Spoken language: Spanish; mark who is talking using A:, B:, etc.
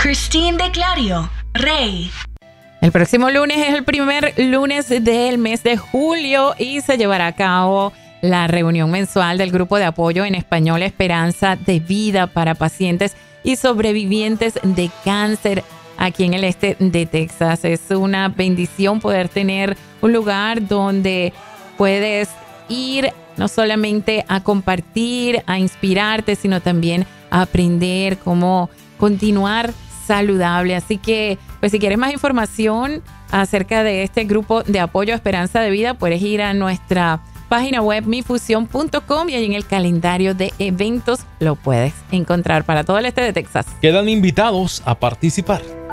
A: Christine de Clario, Rey.
B: El próximo lunes es el primer lunes del mes de julio y se llevará a cabo la reunión mensual del Grupo de Apoyo en Español Esperanza de Vida para pacientes y sobrevivientes de cáncer aquí en el este de Texas. Es una bendición poder tener un lugar donde puedes ir no solamente a compartir, a inspirarte, sino también a aprender cómo continuar saludable. Así que, pues si quieres más información acerca de este grupo de apoyo Esperanza de Vida, puedes ir a nuestra página web mifusión.com y ahí en el calendario de eventos lo puedes encontrar para todo el este de Texas.
C: Quedan invitados a participar.